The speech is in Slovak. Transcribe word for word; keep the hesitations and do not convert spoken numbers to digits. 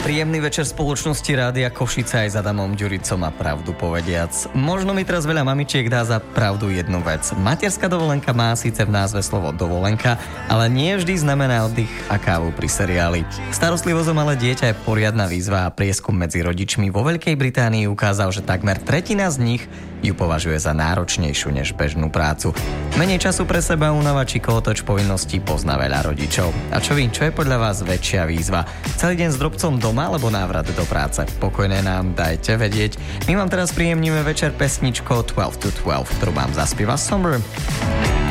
Príjemný večer spoločnosti Rádia Košice aj s Adamom Ďuricom a pravdu povediac. Možno mi teraz veľa mamičiek dá za pravdu jednu vec. Materská dovolenka má síce v názve slovo dovolenka, ale nie vždy znamená oddych a kávu pri seriáli. Starostlivosť o malé dieťa je poriadna výzva a prieskum medzi rodičmi vo Veľkej Británii ukázal, že takmer tretina z nich ju považuje za náročnejšiu než bežnú prácu. Menej času pre seba, únava či kolotoč povinností pozná veľa rodičov. A čo vy, čo je podľa vás väčšia výzva? Celý deň s drobcom doma alebo návrat do práce? Pokojne nám dajte vedieť. My vám teraz príjemníme večer pesničkou twelve to twelve, ktorú vám zaspieva Summer.